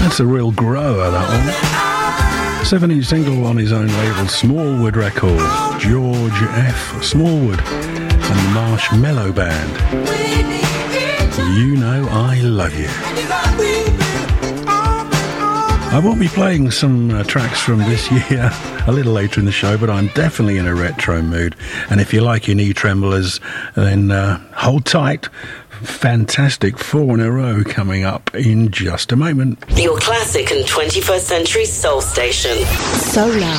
That's a real grower, that one. 7-inch single on his own label, Smallwood Records. George F. Smallwood and the Marshmallow Band. You Know I Love You. I will be playing some tracks from this year a little later in the show, but I'm definitely in a retro mood. And if you like your knee tremblers, then hold tight. Fantastic 4 in a row coming up in just a moment. Your classic and 21st century soul station. Solar.